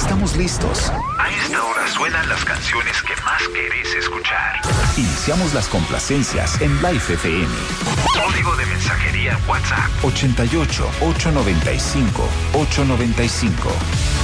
Estamos listos. A esta hora suenan las canciones que más querés escuchar. Iniciamos las complacencias en Life FM. Código de mensajería WhatsApp. 88 895 895.